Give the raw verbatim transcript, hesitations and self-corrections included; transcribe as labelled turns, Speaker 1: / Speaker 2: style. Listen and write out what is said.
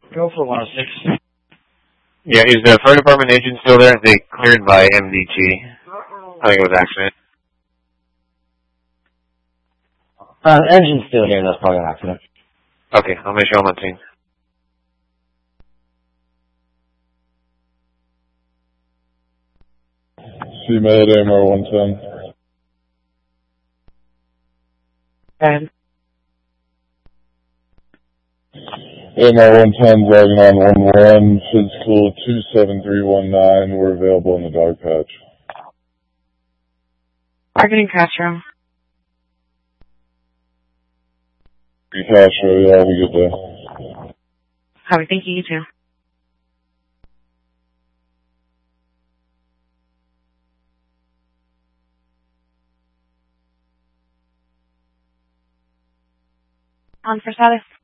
Speaker 1: Go for one oh six.
Speaker 2: Yeah, is the fire department agent still there? They cleared by M D T. I think it was accident.
Speaker 1: Uh, engine's still here. That's probably an accident.
Speaker 2: Okay, I'll make sure I'm on scene.
Speaker 3: C Med A M R one ten.
Speaker 1: And
Speaker 3: A M R one ten logging on one one, physical two seven three one nine. We're available in the dog patch.
Speaker 4: Marketing Castro.
Speaker 3: Castro, yeah, have a good day.
Speaker 4: Have a thank you, you too. On for Saturday.